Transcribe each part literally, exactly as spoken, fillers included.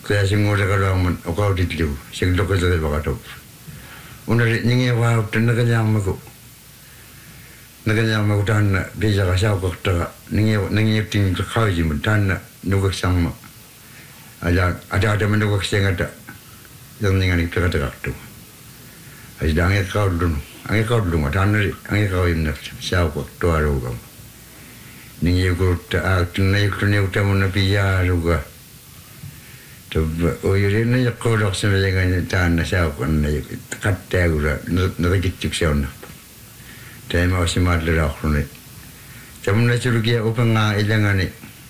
kaya singura kalaman o kauditliu sing lokal bakatop unari ningi wa tenaganyamago naganyamago tan bija ka sa ko ta ningi ningi ting khaji mun tan nugak samma ada ada ada menugak sengata yang ningani pekata tu ai dange kaudun ange kaudun tan ange kaudun sa ko to aruga ningi ko ta tunai tunai utamun biya aruga to oyirina yakolok semelengan tan sa ko na kattagura nagitjuk sauna tema osimat le rakhune jamna chulugia upanga ilangani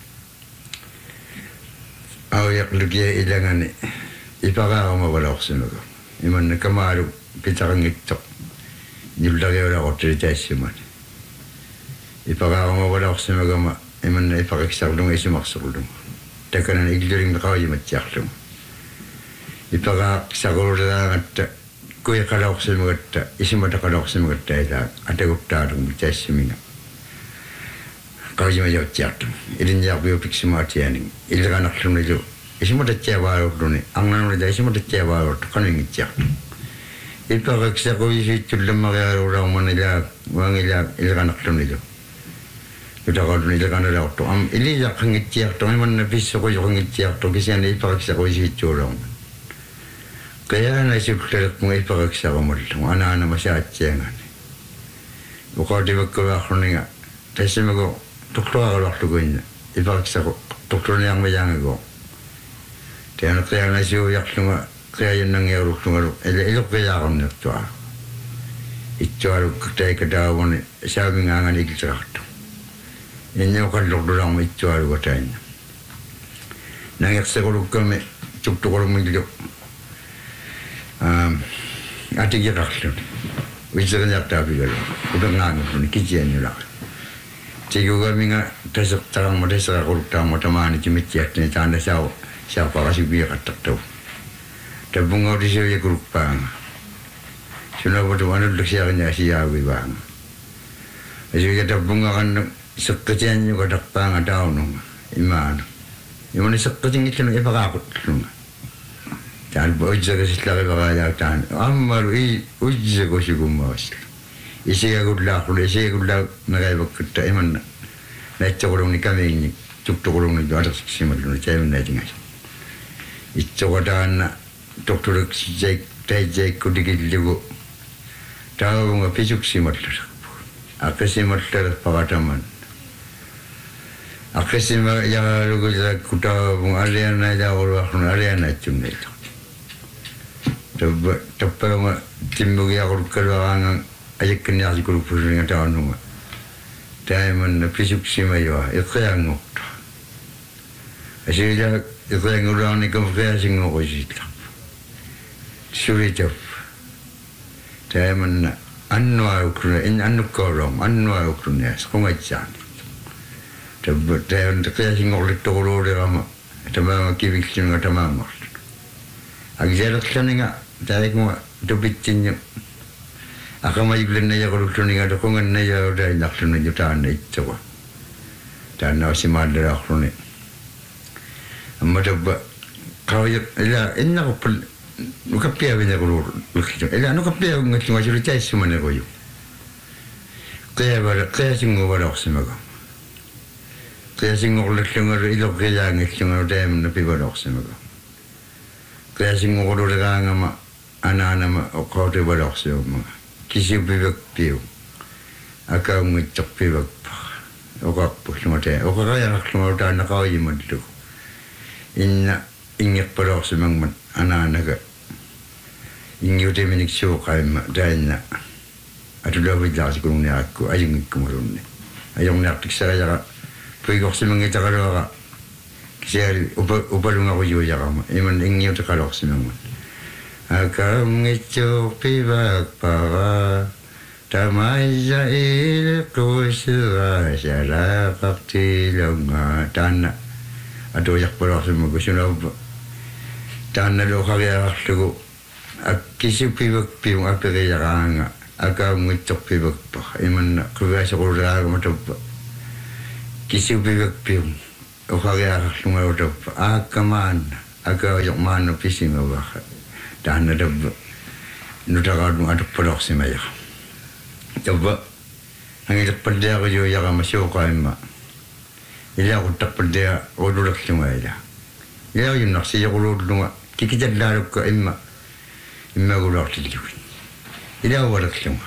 ayak lugia ilangani ipaga ma walaksenoga iman kamaru pitarangitto nilage ora otritaisiman ipaga ma walaksenoga ma iman ipaga kisardung isimaksurdung tekanan igluring kawi matyaklum ipaga sagurda at kuya kaloksemugatta isimata kaloksemugatta ila ataguptaadung mutasimina kawi majotyaklum idin yakbiyo piksimaatianing ilganaklum nilu isimata tyawaruduni angnanulida isimata tyawarud kaningityak ipaga kisakowi situllamagaruramanila wangila ilganaklum nilu Udah ni lekan ada waktu. Am ini jak ngecek tu, mana bisa kau jak ngecek tu. Kesian ini pakai kau isi curang. Kaya nasi kulit mengai pakai kau mulut. Anak-anak masih acengan. Bukan di waktu aku ni, tapi semua doktor aku waktu kau ini. Ipakai kau doktor yang macam kau. Tiada kaya nasi uyak semua kaya yang nangyay urut semua. Elok kaya aku ni tu. Itu aku kaya kaya awak ni. Saya mengangan ikut tu. Ini kan doktor yang itu ada katanya. Nangyak sekolah kami cukup orang menjadi, ati kita kan, wisatawan yang tapi kalau, udah ngan pun kijian ni lah. Jika kami ngah terus terang mada sekolah tamu tamu ni cuma cek ni tanda siapa siapa kasih biar katak tu. Tapi bunga di sini grup bang, sudah berdoa untuk siapa ni siapa bang. Jadi kita bunga kan sekecil juga tak pang ada orang iman. Iman sekecil itu ni apa aku tu? Jangan berujar ke siapa berada tan. Amal i ujar ke si gumas. Isi aku dah, isi aku dah mereka berkata iman. Naik orang ni kami ini, cukup orang ni ada semua tu macam mana tinggal. Itu kadang doktor cek cek kudik juga. Tahu orang pisuk semua tu. Aku semua tu pagataman. Aku semua yang lalu kita kuda Ariana jauh orang Ariana cuma itu. Tapi tapi orang timur yang aku kerana ayat kena aku lupa dengan tahun nama. Tapi pisuk semua ya, itu yang ngok. Asyik itu yang orang ni kau sing ngok itu. Sulit jauh. Tapi anu aku ni, anu korong, anu aku ni, sekolah jangan. Tapi tapi kaya singok leto lo de lama, tapi orang kiri kiri nggak tamam. Agar kita ni nggak, jadi kau tu bicinnya. Aku maju ke naya kalau tu ni nggak, aku nggak naya udah nak tu ni jutaan itu. Dan nasi madra aku ni. Macam kau ya, ia ini aku pel, aku piah benda kalau lukisan. Ia aku piah nggak cuma cerita semua ni kau. Kaya ber, kaya singok berok semua. Kaya singok lekang ada ilok kaya ngekang ada dem napi berok semua. Kaya singok ada lekang ama anak-anak ama kau tu berok semua. Kisi bibak piu, akau ngecak bibak. Okak pun semua teh. Okak kaya semua ada anak kau yang madu. Inna ingat berok semua anak-anak ke. Ingat dia menik suka ama dan na. Atu dah berjalan sekurang ni aku ayung kemarun ni. Ayung nak tiksa kaya. Pergi semua kita kalau orang, saya upah upah rumah aku juga jaga, iman ingin tu kalau semua. Aku mengejuk pibak para, tamai jahil kusuah syarah bakti longa tanah. Aduh yak perah semua kusuah tanah lo kaya tu, kisah pibak pibak apa kaya orang, aku mengejuk pibak para, iman kerja sekolah macam Kisi bibak pium, okaya lunga udah akaman, aga yok mano fishing over dan ada nutagadu ada produksi maya coba angin pada yo ya masih okaima ila utak pada odulak semua ya ya yung nasi yo odulunga kikijat laruk ka imma imma gulak tilu ila warak semua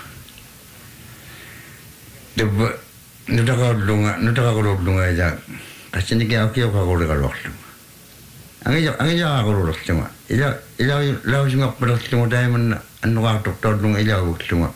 coba nutagadu nutagadu dunga ya kasini kaya kaya kagul kalok angin angin ya agulok semua ila ila ila semua produksi semua dah mana anu waktu terdung ila agulok semua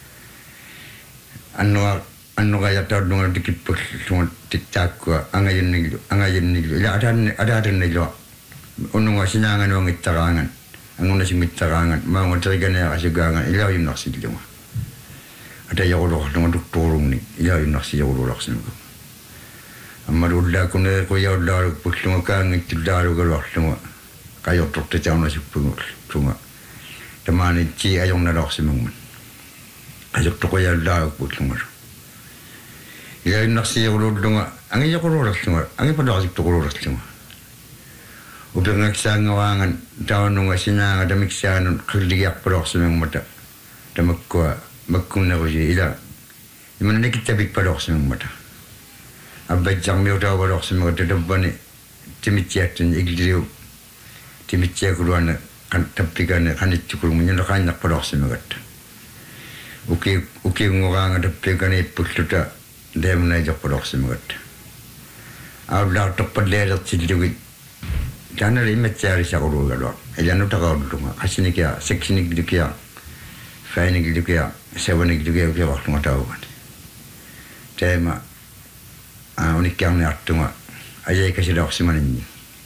anu anu kaya terdung dikit pun semua tiktak gua angin ni angin ni ila ada ada ada ni lo unung asinangan wang itarangan angun nasi itarangan mau ngerikan ya asigangan ila yung nasi semua ada yang agulok semua doktorung ni ila yung nasi agulok semua Amarulla kuna ko yaw daru puslunga ka ngi daru ga loxlunga kayo tokte jawna ci pungur tunga tamani ci ayong na lox simung kayo to ko yaw daru puslunga ya nasi yoro dunga angi yoro loxlunga angi pa lox to ko loxlunga ubeng aksang wangan tawnunga sinanga da mixano khliya prox simung mata tamakwa makuna ko ila imana nekita big prox simung mata abad jang mi udah barok semua tu depan ni timicek tu igriu timicek ruan kan tapi kan kan itu kurang menyentuh kan nak barok semua kat uki uki ngorang ada pekan ni pusuta dia mana jak barok semua kat abad tak pada ada cilu jangan lagi mencari sakuru kalau jangan udah kau dulu kasih ni kia seksi ni gitu kia fine ni gitu kia seven ni gitu kia kia waktu mata awan tema ah unik yang ni atuma aja kasih dah oksiman ini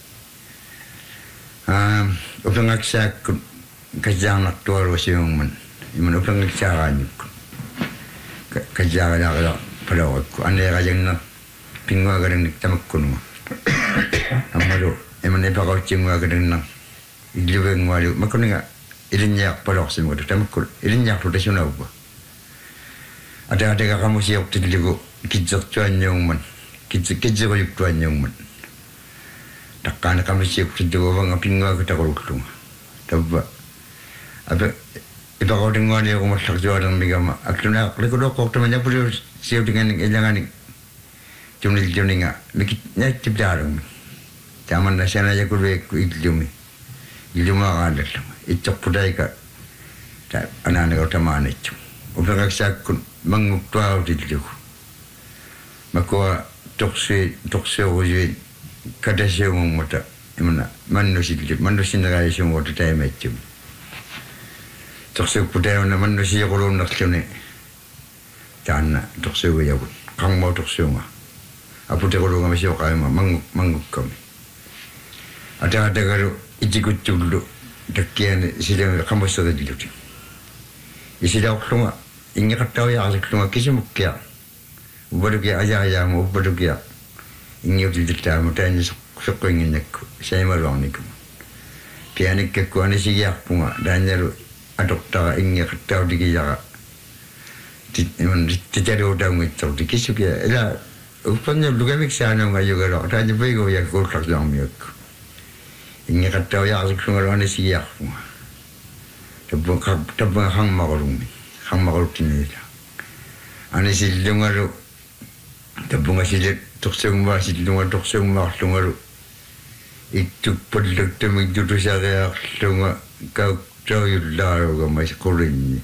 ah upang aksak kerja nak tuar wasiung man iman upang aksak ni kerja ada kalau pada aku anda rajang nak pingwa kadang tamak kuno amaru iman ni pakau cingwa kadang nak ilueng walu makun enggak ilinya pada oksim kadang tamak kuno ilinya profesional apa ada ada kamu siap tidak kijak cuan yang man kijak kijak ayuk tuan yang man takkan kami siap tidak orang apingga kita kalau ketemu tapi apa itu kau dengar dia kau masak jual dengan begama akhirnya kalau kau kau tu macam perlu siap dengan jangan ni cuma di cuma ni ngah lekitnya cip jarang zaman nasihat aja kau dek ilmu ilmu ada itu pudai kat anak-anak kau taman itu orang kakak kun menguktual di situ maka toksi toksi orang kada siung mata mana manusia itu manusia negara siung orang tu macam toksi pudai mana manusia kalau nak cuma jangan toksi orang yang kang mau toksi orang apa tu kalau kami siapa kami manguk manguk kami ada ada kalau ikut dulu dekian sidang kamu sudah dulu isidah keluma ingat tahu ya asal keluma kisah mukia baru kia aja aja mau baru kia ingat di dalam mutanya suka ingin aku saya malu ni kamu pianik ke ku ane sih ya punga dan jaru adok tahu ingat tahu di kia tidak ada orang itu di kisah kia ela upanya luka miksana nggak juga lah tanya bego ya kau tak jam ya ingat tahu ya asal keluma ane sih ya punga tapi tapi hang makalung hang makalung ni lah ane sih lungaru tapi ngasih tokseng bah sih lungar tokseng bah lungaru itu perlu temu itu saya lungar kau tahu lah orang masih korin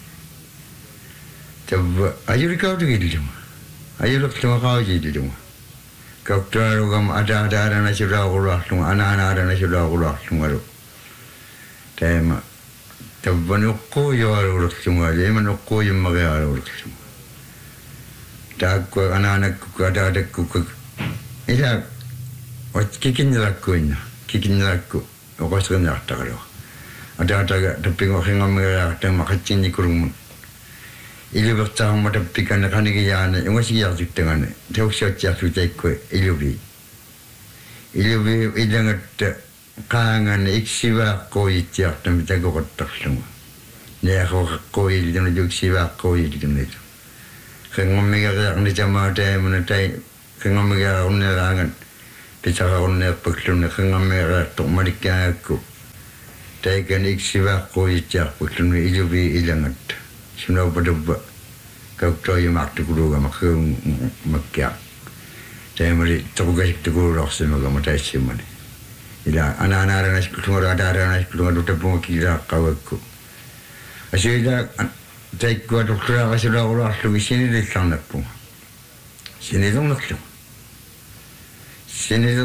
tapi ayo kau tu gitu ayo lungar kau jadi lungar kau tahu orang ada ada ada nasi rawulah lungar anak-anak ada nasi rawulah lungaru tema tapi nukko yo arulok semua, jadi nukko yo magai arulok semua. Tak ku anak-anak ku ada ada ku ku, ini lah, kikin jelakku ini, kikin jelakku, aku sekarang nak tak ada. Ada ada tapi aku hingga mereka ada makan cini kurung. Ilu bertahan mata pikan nak ni kaya ni, yang masih jatuh dengan ni, tahu siapa jatuh jatuh ilu bi, ilu bi ilu ngat kangen iksiwa koi tiap dan kita kau tak semua. Ni aku koi dan juga iksiwa koi di dalam itu. Kalau mereka yang di jamaah ada mana tay, kalau mereka orang nerangan, питарарунниерпаклуна кангаммеерааттор маликкаагакку тайкан иксивааққуитсиарпаклуна илуви илангат сунаупалуппа кауттоюмаартукулуга маккуун маккиа таймали торгасиктукуулорсимагама таассимани ила анаанаранас кулунгала атааранас кулунгала таппунга килааққавакку асиила тайккуа тоқтулаарасулаарулаарлуги синилилларнаппунга синилернерлу синил